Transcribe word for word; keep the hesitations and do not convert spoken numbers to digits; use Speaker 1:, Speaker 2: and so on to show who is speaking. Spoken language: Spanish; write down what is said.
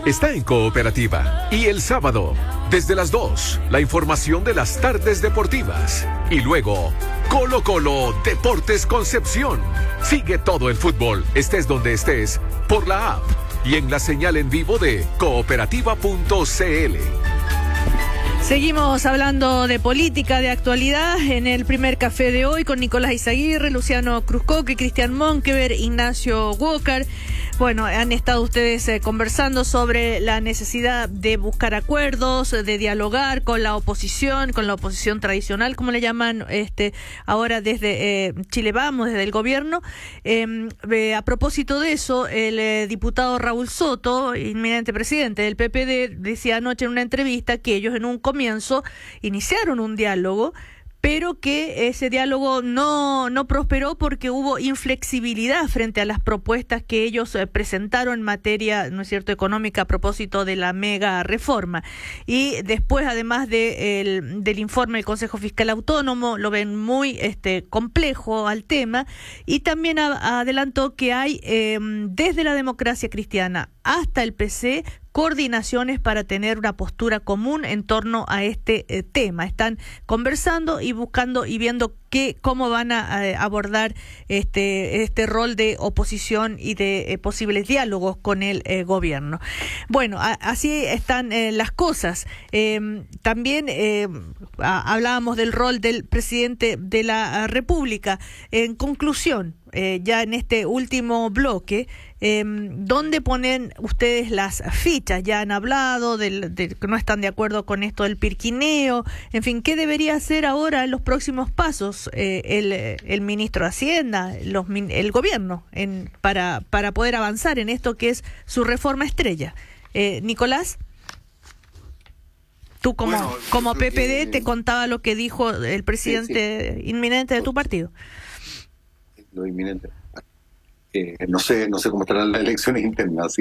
Speaker 1: está en Cooperativa. Y el sábado, desde las dos, la información de las tardes deportivas. Y luego, Colo Colo Deportes Concepción. Sigue todo el fútbol, estés donde estés, por la app y en la señal en vivo de cooperativa punto c l.
Speaker 2: Seguimos hablando de política, de actualidad, en el primer café de hoy con Nicolás Izaguirre, Luciano Cruzcoque, Cristian Monkever, Ignacio Walker. Bueno, han estado ustedes eh, conversando sobre la necesidad de buscar acuerdos, de dialogar con la oposición, con la oposición tradicional, como le llaman este ahora desde eh, Chile Vamos, desde el gobierno. Eh, eh, a propósito de eso, el eh, diputado Raúl Soto, inminente presidente del P P D, decía anoche en una entrevista que ellos en un comienzo iniciaron un diálogo, pero que ese diálogo no, no prosperó porque hubo inflexibilidad frente a las propuestas que ellos eh, presentaron en materia, ¿no es cierto?, económica a propósito de la mega reforma. Y después, además de el, del informe del Consejo Fiscal Autónomo, lo ven muy este complejo al tema, y también a, adelantó que hay eh, desde la Democracia Cristiana hasta el P C coordinaciones para tener una postura común en torno a este eh, tema. Están conversando y buscando y viendo qué, cómo van a eh, abordar este este rol de oposición y de eh, posibles diálogos con el eh, gobierno. Bueno, a, así están eh, las cosas. Eh, también eh, a, hablábamos del rol del presidente de la República. En conclusión, eh, ya en este último bloque, eh, ¿dónde ponen ustedes las fichas? Ya han hablado del, de que no están de acuerdo con esto del pirquineo. En fin, ¿qué debería hacer ahora en los próximos pasos eh, el, el ministro de Hacienda, los, el gobierno, en, para, para poder avanzar en esto que es su reforma estrella? Eh, Nicolás, tú como, bueno, como P P D que... te contaba lo que dijo el presidente sí, sí. inminente de tu partido.
Speaker 3: Lo inminente. Eh, no sé, no sé cómo estarán las elecciones internas.